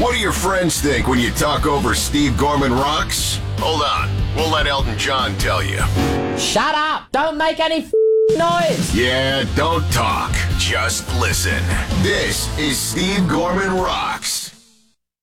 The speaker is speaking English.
What do your friends think when you talk over Steve Gorman Rocks? Hold on. We'll let Elton John tell you. Shut up! Don't make any noise! Yeah, don't talk. Just listen. This is Steve Gorman Rocks.